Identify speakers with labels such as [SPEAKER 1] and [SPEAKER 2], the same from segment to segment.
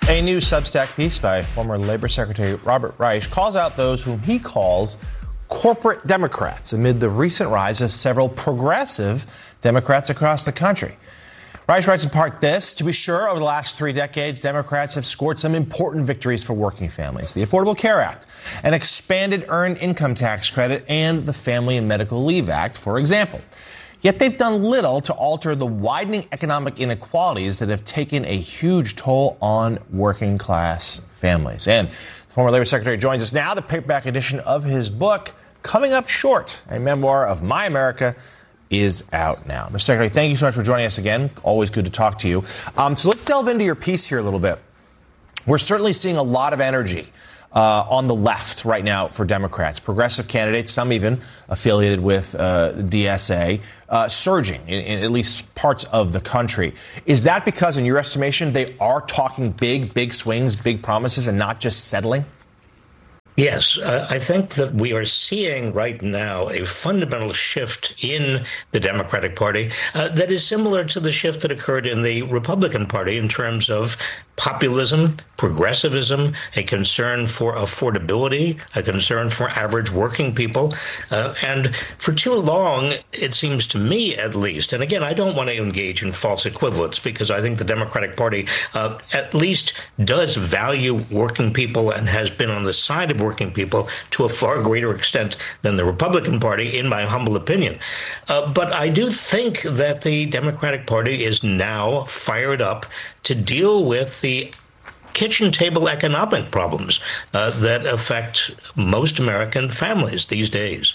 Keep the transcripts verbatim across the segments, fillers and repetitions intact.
[SPEAKER 1] A new Substack piece by former Labor Secretary Robert Reich calls out those whom he calls corporate Democrats amid the recent rise of several progressive Democrats across the country. Reich writes in part this: to be sure, over the last three decades, Democrats have scored some important victories for working families. The Affordable Care Act, an expanded earned income tax credit, and the Family and Medical Leave Act, for example. Yet they've done little to alter the widening economic inequalities that have taken a huge toll on working class families. And the former Labor Secretary joins us now. The paperback edition of his book, Coming Up Short, a memoir of My America, is out now. Mister Secretary, thank you so much for joining us again. Always good to talk to you. Um, so let's delve into your piece here a little bit. We're certainly seeing a lot of energy Uh, on the left right now for Democrats, progressive candidates, some even affiliated with uh, D S A, uh, surging in, in at least parts of the country. Is that because, in your estimation, they are talking big, big swings, big promises, and not just settling?
[SPEAKER 2] Yes, uh, I think that we are seeing right now a fundamental shift in the Democratic Party uh, that is similar to the shift that occurred in the Republican Party in terms of populism, progressivism, a concern for affordability, a concern for average working people. Uh, and for too long, it seems to me at least, and again, I don't want to engage in false equivalence because I think the Democratic Party uh, at least does value working people and has been on the side of working people to a far greater extent than the Republican Party, in my humble opinion. Uh, but I do think that the Democratic Party is now fired up to deal with the kitchen table economic problems uh, that affect most American families these days.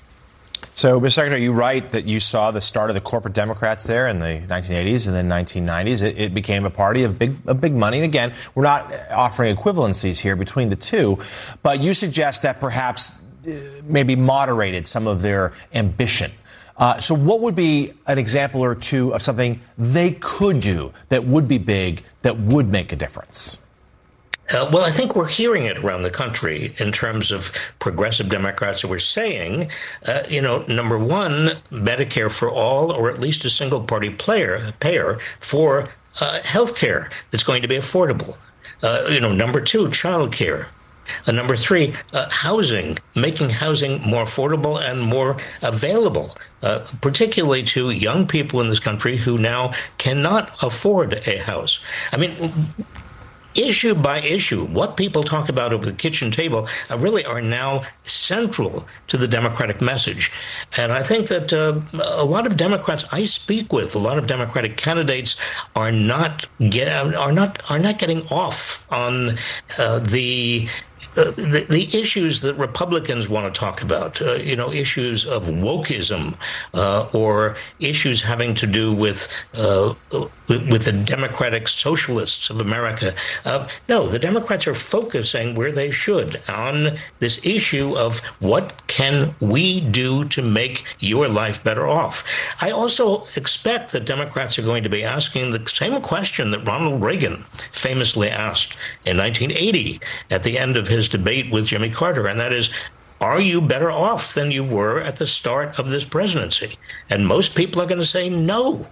[SPEAKER 1] So, Mister Secretary, you write that you saw the start of the corporate Democrats there in the nineteen eighties and then nineteen nineties. It, it became a party of big, of big money. And again, we're not offering equivalencies here between the two, but you suggest that perhaps uh, maybe moderated some of their ambition. Uh, so what would be an example or two of something they could do that would be big, that would make a difference?
[SPEAKER 2] Uh, well, I think we're hearing it around the country in terms of progressive Democrats who are saying, uh, you know, number one, Medicare for all, or at least a single party player, payer for uh, health care that's going to be affordable. Uh, you know, number two, child care. Uh, number three, uh, housing, making housing more affordable and more available, uh, particularly to young people in this country who now cannot afford a house. I mean, issue by issue, what people talk about over the kitchen table uh, really are now central to the Democratic message. And I think that uh, a lot of Democrats I speak with, a lot of Democratic candidates are not get, are not are not getting off on uh, the Uh, the, the issues that Republicans want to talk about, uh, you know, issues of wokeism uh, or issues having to do with, uh, with with the democratic socialists of America. Uh, no, the Democrats are focusing where they should on this issue of what can we do to make your life better off. I also expect that Democrats are going to be asking the same question that Ronald Reagan famously asked in nineteen eighty at the end of his debate with Jimmy Carter, and that is, are you better off than you were at the start of this presidency? And most people are going to say no.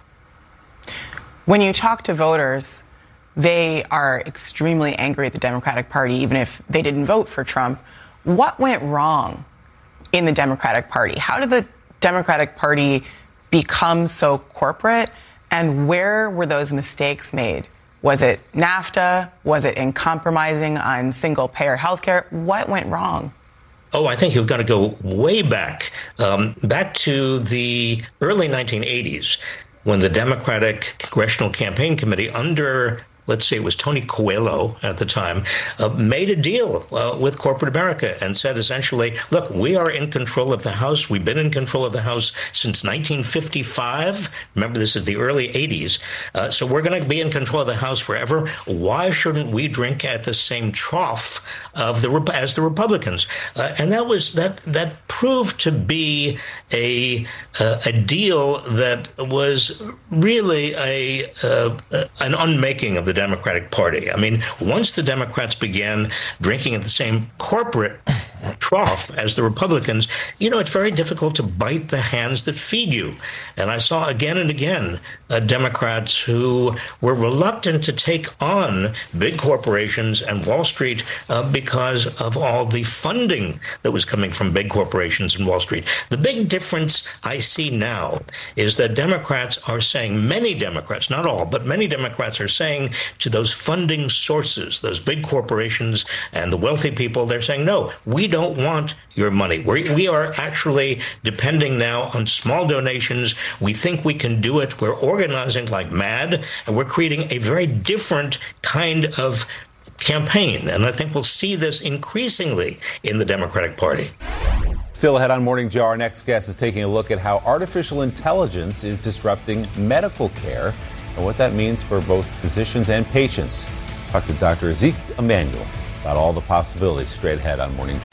[SPEAKER 3] When you talk to voters, they are extremely angry at the Democratic Party, even if they didn't vote for Trump. What went wrong in the Democratic Party? How did the Democratic Party become so corporate? And where were those mistakes made? Was it NAFTA? Was it in compromising on single-payer health care? What went wrong?
[SPEAKER 2] Oh, I think you've got to go way back, um, back to the early nineteen eighties, when the Democratic Congressional Campaign Committee under, let's say it was Tony Coelho at the time, uh, made a deal uh, with corporate America and said essentially, look, we are in control of the House. We've been in control of the House since nineteen fifty-five. Remember, this is the early eighties. Uh, so we're going to be in control of the House forever. Why shouldn't we drink at the same trough of the as the Republicans? Uh, and that was that that proved to be a uh, a deal that was really a uh, an unmaking of the Democratic Party. I mean, once the Democrats began drinking at the same corporate trough as the Republicans, you know, it's very difficult to bite the hands that feed you. And I saw again and again uh, Democrats who were reluctant to take on big corporations and Wall Street uh, because of all the funding that was coming from big corporations and Wall Street. The big difference I see now is that Democrats are saying, many Democrats, not all, but many Democrats are saying to those funding sources, those big corporations and the wealthy people, they're saying, no, we don't want your money. We're, we are actually depending now on small donations. We think we can do it. We're organizing like mad, and we're creating a very different kind of campaign. And I think we'll see this increasingly in the Democratic Party.
[SPEAKER 4] Still ahead on Morning Joe, our next guest is taking a look at how artificial intelligence is disrupting medical care and what that means for both physicians and patients. Talk to Doctor Zeke Emanuel about all the possibilities straight ahead on Morning Joe.